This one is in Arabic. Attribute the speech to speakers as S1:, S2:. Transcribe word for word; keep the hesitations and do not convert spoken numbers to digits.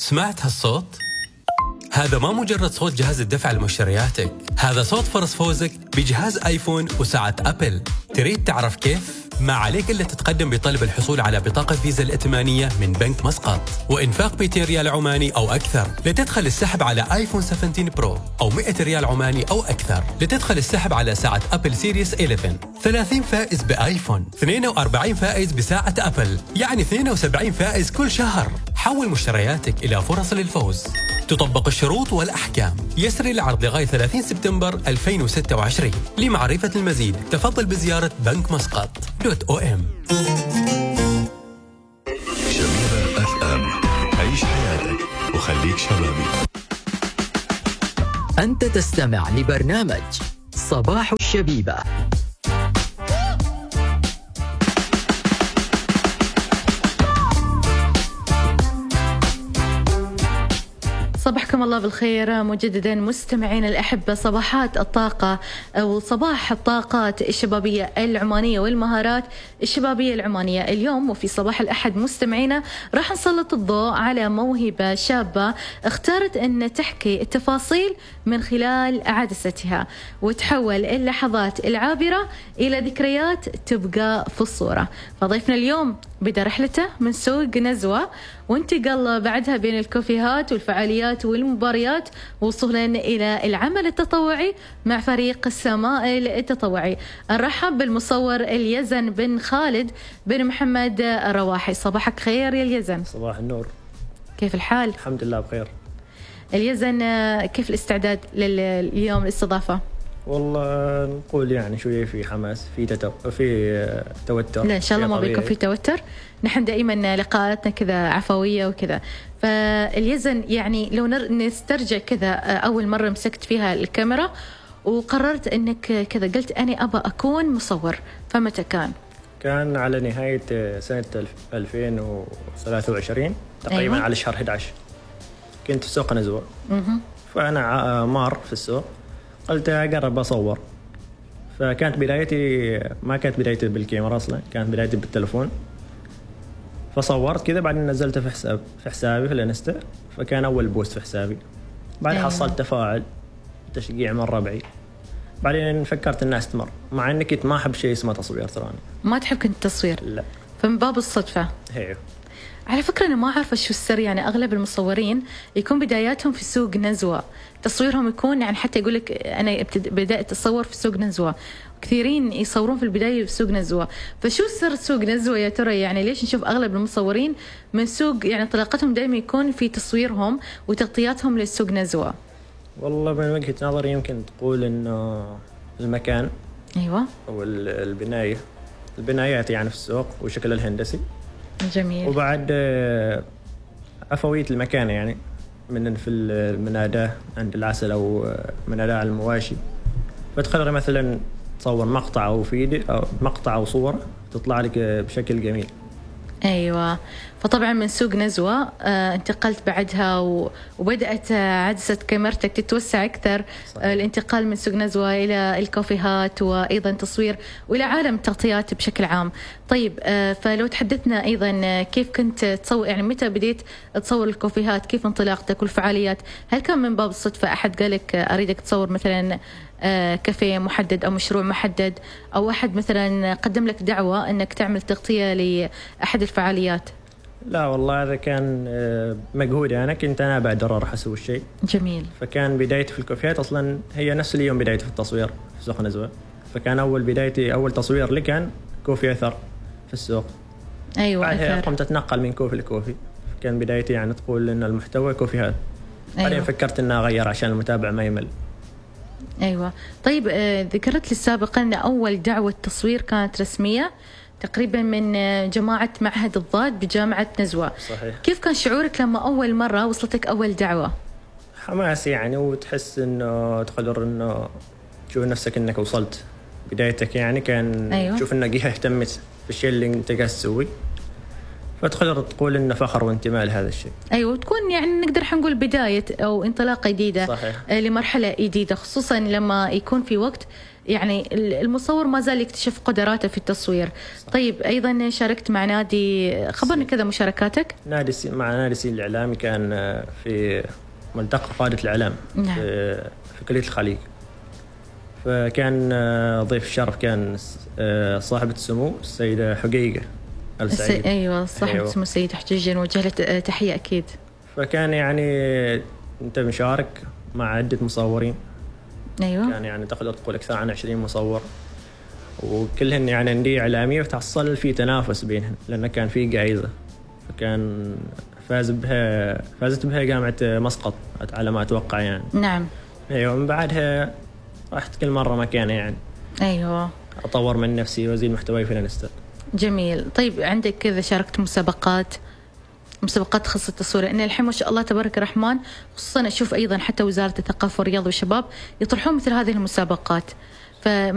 S1: سمعت هالصوت؟ هذا ما مجرد صوت جهاز الدفع لمشترياتك، هذا صوت فرص فوزك بجهاز آيفون وساعة أبل. تريد تعرف كيف؟ ما عليك إلا تتقدم بطلب الحصول على بطاقة فيزا الائتمانية من بنك مسقط وإنفاق مئتين ريال عماني أو أكثر لتدخل السحب على آيفون سبعة عشر برو، أو مئة ريال عماني أو أكثر لتدخل السحب على ساعة أبل سيريس إحدى عشر. ثلاثين فائز بآيفون، اثنين وأربعين فائز بساعة أبل، يعني اثنين وسبعين فائز كل شهر. حول مشترياتك إلى فرص للفوز. تطبق الشروط والأحكام. يسري العرض لغاية ثلاثين سبتمبر ألفين وستة وعشرين. لمعرفة المزيد تفضل بزيارة بنك مسقط دوت أو إم.
S2: شبيبة أف أم، عيش حياتك وخليك شبابي.
S3: أنت تستمع لبرنامج صباح الشبيبة.
S4: صباحكم الله بالخير مجددا مستمعين الأحبة. صباحات الطاقة أو صباح الطاقات الشبابية العمانية والمهارات الشبابية العمانية. اليوم وفي صباح الأحد مستمعينا راح نسلط الضوء على موهبة شابة اختارت أن تحكي التفاصيل من خلال عدستها وتحول اللحظات العابرة إلى ذكريات تبقى في الصورة. فضيفنا اليوم بدأ رحلته من سوق نزوة وانتقل بعدها بين الكوفيهات والفعاليات والمباريات وصولا إلى العمل التطوعي مع فريق السمائل التطوعي. نرحب بالمصور اليزن بن خالد بن محمد الرواحي. صباحك خير يا اليزن.
S5: صباح النور.
S4: كيف الحال؟
S5: الحمد لله بخير.
S4: اليزن كيف الاستعداد لليوم الاستضافة؟
S5: والله نقول يعني شوية في حماس، في تتو... في توتر.
S4: لا إن شاء الله ما بيكون في توتر. نحن دائما لقاءاتنا كذا عفوية وكذا. فاليزن يعني لو نر... نسترجع كذا أول مرة مسكت فيها الكاميرا وقررت أنك كذا قلت أنا أبى أكون مصور، فمتى كان؟
S5: كان على نهاية سنة ألفين وثلاثة وعشرين تقريبا. أيوة. على شهر أحد عشر كنت في سوق نزوة. فأنا مار في السوق قلت أقرب أصور. فكانت بدايتي ما كانت بدايتي بالكاميرا أصلا، كانت بدايتي بالتلفون. فصورت كذا بعدين نزلته في حساب في حسابي في الانستا، فكان أول بوست في حسابي. بعد
S4: أيوة.
S5: حصلت تفاعل تشجيع من ربعي. بعدين فكرت إني أستمر، مع إني كنت ما أحب شيء اسمه تصوير تراني.
S4: ما تحب كنت التصوير؟
S5: لا.
S4: فمن باب الصدفة.
S5: هي.
S4: على فكرة أنا ما أعرف شو السر، يعني أغلب المصورين يكون بداياتهم في سوق نزوة، تصويرهم يكون يعني حتى يقولك أنا بدأت أصور في سوق نزوة. كثيرين يصورون في البداية في سوق نزوة. فشو سر سوق نزوة يا ترى؟ يعني ليش نشوف أغلب المصورين من سوق يعني طلاقتهم دائما يكون في تصويرهم وتغطياتهم للسوق نزوة؟
S5: والله من وجهة نظري يمكن تقول إنه المكان.
S4: أيوة.
S5: أو البناية البنايات يعني في السوق وشكل الهندسي.
S4: جميل.
S5: وبعد عفوية المكان يعني من في المناداة عند العسل أو مناداة على المواشي، فتخلي مثلا تصور مقطع أو فيديو أو مقطع أو صورة تطلع لك بشكل جميل.
S4: أيوة. فطبعا من سوق نزوة آه انتقلت بعدها و... وبدأت عدسة كاميرتك تتوسع أكثر. آه الانتقال من سوق نزوة إلى الكافيهات وأيضا تصوير وإلى عالم التغطيات بشكل عام. طيب آه فلو تحدثنا أيضا كيف كنت تصور، يعني متى بديت تصور الكافيهات، كيف انطلاقتك والفعاليات؟ هل كان من باب الصدفة أحد قالك أريدك تصور مثلا آه كافيه محدد أو مشروع محدد، أو أحد مثلا قدم لك دعوة أنك تعمل تغطية لأحد الفعاليات؟
S5: لا والله هذا كان مجهودي. أنا كنت أنا بعد أروح أسوي الشيء.
S4: جميل.
S5: فكان بدايتي في الكافيهات أصلا هي نفس اليوم بدايتي في التصوير في سوق نزوة. فكان أول بدايتي أول تصوير لي كان كوفي أثر في السوق.
S4: أيوة.
S5: بعدها قمت أتنقل من كوفي لكوفي. كان بدايتي يعني تقول إن المحتوى كوفيهات. بعدين أيوة. فكرت إن أغير عشان المتابع ما يمل.
S4: أيوة. طيب آه ذكرت لي سابقا أن أول دعوة تصوير كانت رسمية تقريبا من جماعة معهد الضاد بجامعة نزوة.
S5: صحيح.
S4: كيف كان شعورك لما أول مرة وصلتك أول دعوة؟
S5: حماس يعني، وتحس إنه تقدر إنه تشوف نفسك إنك وصلت بدايتك يعني. كان
S4: أيوة.
S5: تشوف إن جهة اهتمت بالشيء اللي أنت قاعد تسوي، فتقدر تقول إنه فخر وانتماء لهذا الشيء.
S4: أيوة. تكون يعني نقدر حنقول بداية أو انطلاقة جديدة.
S5: صحيح.
S4: لمرحلة جديدة، خصوصا لما يكون في وقت يعني المصور ما زال يكتشف قدراته في التصوير. طيب أيضا شاركت مع نادي، خبرنا كذا مشاركاتك.
S5: نادي سي مع نادي سي الإعلامي، كان في ملتقى قادة الإعلام. نعم. في, في كلية الخليج. فكان ضيف الشرف كان صاحبة السمو السيدة حقيقة السعيد.
S4: أيوة صاحبة أيوة. السمو السيدة حجيجة، نوجه له تحية أكيد.
S5: فكان يعني أنت مشارك مع عدة مصورين.
S4: أيوة.
S5: كان يعني تقدر تقول أكثر عن عشرين مصور، وكلهن يعني أندية إعلامية، وتحصل في تنافس بينهن لأن كان في جائزة. فكان فاز بها فازت بها جامعة مسقط على ما أتوقع يعني.
S4: نعم.
S5: أيوة. من بعدها رحت كل مرة مكان يعني.
S4: أيوة.
S5: أطور من نفسي وأزيد محتواي في الانستا.
S4: جميل. طيب عندك كذا شاركت مسابقات مسابقات تخص التصوير؟ لأن الحين ما شاء الله تبارك الرحمن، خصوصا أشوف أيضا حتى وزارة الثقافة والرياضة والشباب يطرحون مثل هذه المسابقات. ف